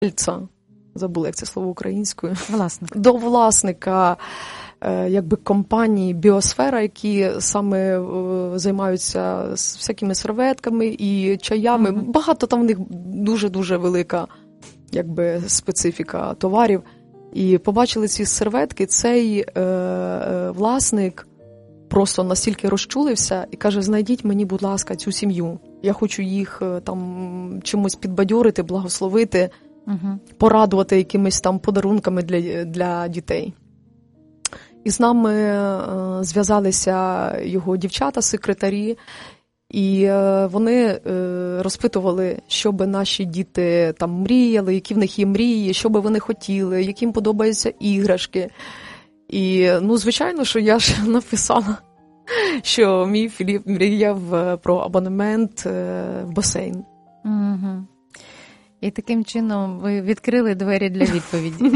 забула, як це слово українською, Власник. До власника якби компанії «Біосфера», які саме займаються всякими серветками і чаями. Багато там в них дуже-дуже велика якби специфіка товарів. І побачили ці серветки, цей власник просто настільки розчулився і каже: знайдіть мені, будь ласка, цю сім'ю. Я хочу їх там чимось підбадьорити, благословити, порадувати якимись там подарунками для дітей. І з нами зв'язалися його дівчата, секретарі, і вони розпитували, що би наші діти там мріяли, які в них є мрії, що би вони хотіли, яким подобаються іграшки. І, звичайно, що я ж написала, що мій Філіп мріяв про абонемент в басейн. Угу. І таким чином ви відкрили двері для відповіді.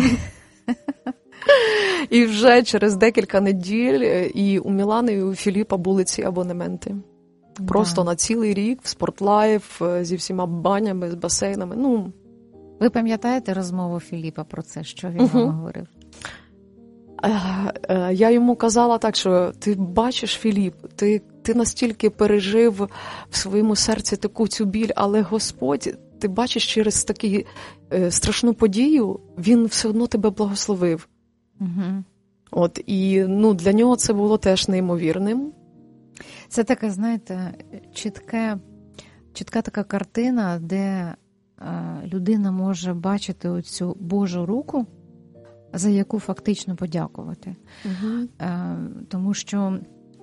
І вже через декілька неділь і у Мілани, і у Філіпа були ці абонементи. Просто на цілий рік в Спортлайф зі всіма банями, з басейнами. Ви пам'ятаєте розмову Філіпа про це? Що він вам говорив? Я йому казала так, що ти бачиш, Філіп, ти настільки пережив в своєму серці таку цю біль, але Господь, ти бачиш, через таку страшну подію, Він все одно тебе благословив. І для нього це було теж неймовірним. Це така, знаєте, чітка така картина, де людина може бачити оцю Божу руку, за яку фактично подякувати. Тому що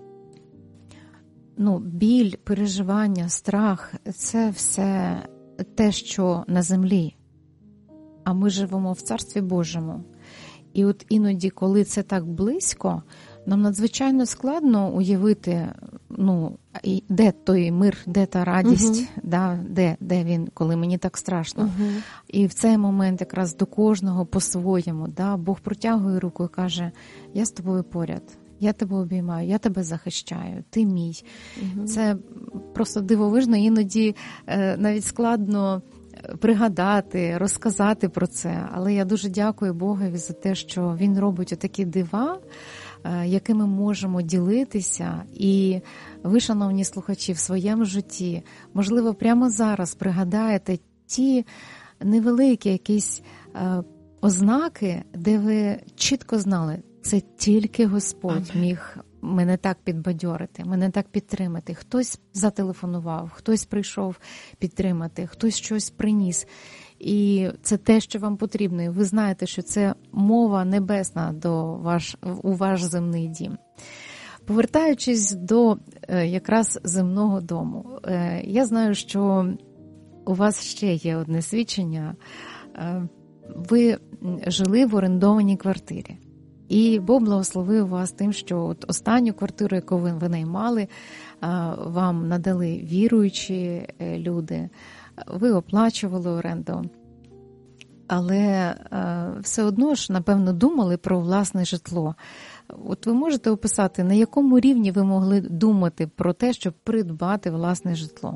біль, переживання, страх – це все те, що на землі. А ми живемо в Царстві Божому. І от іноді, коли це так близько, нам надзвичайно складно уявити, де той мир, де та радість, де він, коли мені так страшно. І в цей момент якраз до кожного по-своєму, Бог протягує руку і каже: я з тобою поряд, я тебе обіймаю, я тебе захищаю, ти мій. Це просто дивовижно, іноді навіть складно пригадати, розказати про це. Але я дуже дякую Богові за те, що Він робить отакі дива, якими можемо ділитися. І ви, шановні слухачі, в своєму житті, можливо, прямо зараз пригадаєте ті невеликі якісь ознаки, де ви чітко знали, це тільки Господь міг мене так підбадьорити, мене так підтримати. Хтось зателефонував, хтось прийшов підтримати, хтось щось приніс. І це те, що вам потрібно. І ви знаєте, що це мова небесна у ваш земний дім. Повертаючись до якраз земного дому, я знаю, що у вас ще є одне свідчення. Ви жили в орендованій квартирі. І Бог благословив вас тим, що от останню квартиру, яку ви винаймали, вам надали віруючі люди. Ви оплачували оренду. Але все одно ж, напевно, думали про власне житло. От ви можете описати, на якому рівні ви могли думати про те, щоб придбати власне житло?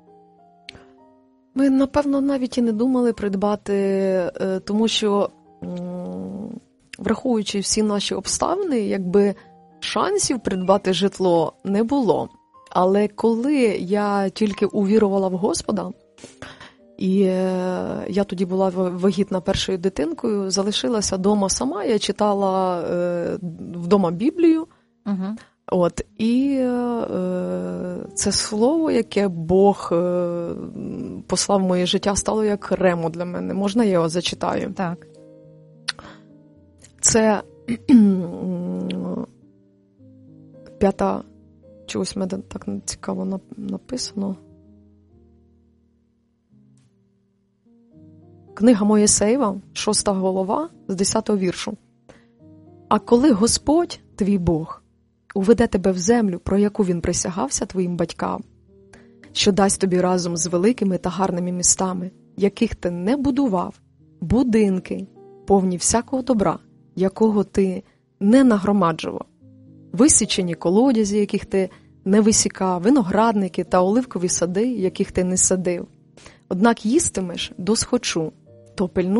Ми, напевно, навіть і не думали придбати, тому що, враховуючи всі наші обставини, якби шансів придбати житло не було. Але коли я тільки увірувала в Господа, і я тоді була вагітна першою дитинкою, залишилася вдома сама, я читала вдома Біблію. І це слово, яке Бог послав в моє життя, стало як ремо для мене. Можна я його зачитаю? Так. Це 5-та, чогось мене так цікаво написано. Книга Моїсеєва, 6 глава, з 10 віршу. «А коли Господь, твій Бог, уведе тебе в землю, про яку він присягався твоїм батькам, що дасть тобі разом з великими та гарними містами, яких ти не будував, будинки, повні всякого добра, якого ти не нагромаджував, висічені колодязі, яких ти не висікав, виноградники та оливкові сади, яких ти не садив. Однак їстимеш досхочу, картопель.